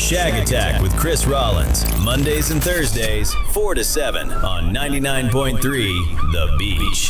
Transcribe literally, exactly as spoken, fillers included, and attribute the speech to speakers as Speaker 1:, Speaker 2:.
Speaker 1: Shag Attack with Chris Rollins, Mondays and Thursdays, four to seven on ninety-nine point three The Beach.